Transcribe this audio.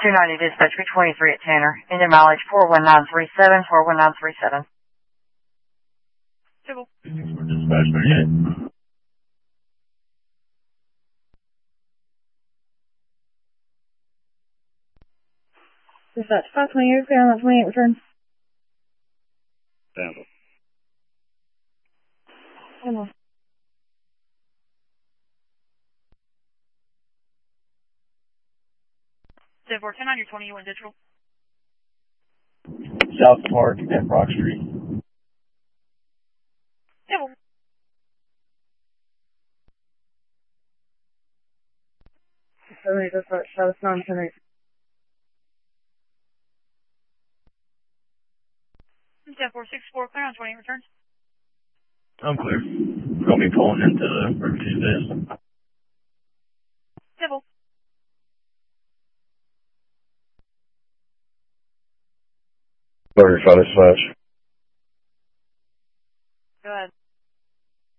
290 dispatch, 323 at Tanner. Engine mileage 41937, 41937. Civil. Dispatch, okay. Dispatch 528, clear on that 28, return. Sample. Come on. Civil 10 on your 20, you went digital. South Park and Brock Street. Civil. Dispatch, South 910. Civil 464, clear on 20, return. I'm clear. Gonna be pulling into the River Tuesdays. Civil. Burger Dispatch. Go ahead.